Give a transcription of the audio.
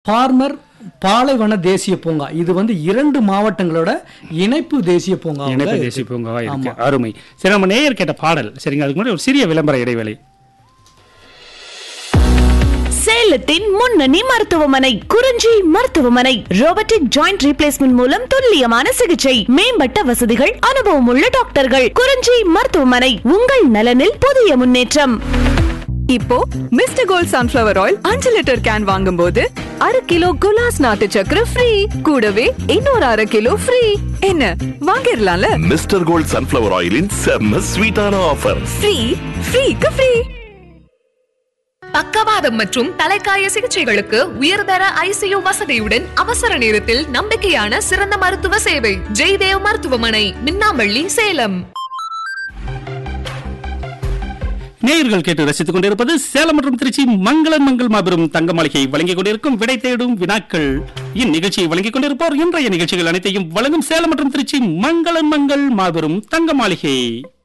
Farmer பாலைவன தேசிய பூங்கா இது வந்து 2 மாவட்டங்களோட இணைப்பு தேசிய பூங்கா இருக்கு. அருமை. சரி, நம்ம நேயர் கேட்ட பாடல். சரிங்க, அதுக்கு முன்னாடி ஒரு சிறிய விளம்பர இடைவேளை. சேலத்தின் முன்னணி மருத்துவமனை குறிஞ்சி மருத்துவமனை ரோபோட்டிக் ஜாயிண்ட் ரீப்ளேஸ்மெண்ட் மூலம் துல்லியமான சிகிச்சை, மேம்பட்ட வசதிகள், அனுபவமுள்ள டாக்டர்கள். குறிஞ்சி மருத்துவமனை, உங்கள் நலனில் புதிய முன்னேற்றம். இப்போ mister gold sunflower oil 5 litre can வாங்கும்போது 1/2 கிலோ குலாஸ் நாட்டு சக்கரை ஃப்ரீ, கூடவே இன்னொரு 1/2 கிலோ ஃப்ரீ. என்ன வாங்கிடலாம்ல? மிஸ்டர் கோல்ட் சன்ஃபிளவர் ஆயிலின் செம்ம ஸ்வீட்டான ஆஃபர். ஃப்ரீக்கு ஃப்ரீ. பக்கவாதம் மற்றும் தலைக்காய சிகிச்சைகளுக்கு உயர்தர ஐசியு வசதியுடன் அவசர நேரத்தில் நம்பிக்கையான சிறந்த மருத்துவ சேவை. ஜெய்தேவ் மருத்துவமனை, மின்னாம்பள்ளி, சேலம். நேயர்கள் கேட்டு ரசித்துக் கொண்டிருப்பது சேலம் மற்றும் திருச்சி மங்களன் மங்கள் மாபெரும் தங்க மாளிகை வழங்கிக் கொண்டிருக்கும் விடை தேடும் வினாக்கள். இந்நிகழ்ச்சியை வழங்கிக் கொண்டிருப்போர் இன்றைய நிகழ்ச்சிகள் அனைத்தையும் வழங்கும் சேலம் மற்றும் திருச்சி மங்களன் மங்கள் மாபெரும் தங்க மாளிகை.